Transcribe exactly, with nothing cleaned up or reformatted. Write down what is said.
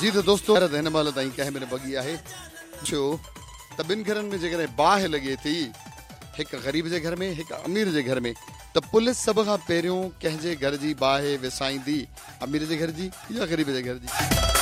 जी त दोस्तो हिन महिल ताईं कंहिं में न बगी आहे छो त ॿिनि घरनि में जेकॾहिं बाहि लॻे थी, हिकु ग़रीब जे घर में हिकु अमीर जे घर में, त पुलिस सभ खां पहिरियों कंहिंजे घर जी बाहि विसाईंदी, अमीर जे घर जी या ग़रीब जे घर जी?